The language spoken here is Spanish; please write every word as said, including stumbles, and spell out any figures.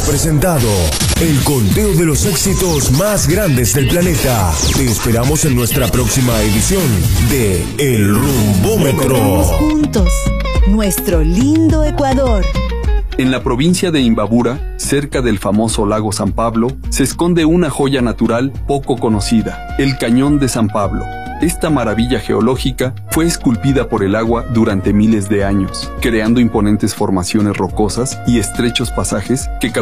presentado el conteo de los éxitos más grandes del planeta. Te esperamos en nuestra próxima edición de El Rumbómetro. Recorremos juntos nuestro lindo Ecuador. En la provincia de Imbabura, cerca del famoso lago San Pablo, se esconde una joya natural poco conocida, el Cañón de San Pablo. Esta maravilla geológica fue esculpida por el agua durante miles de años, creando imponentes formaciones rocosas y estrechos pasajes que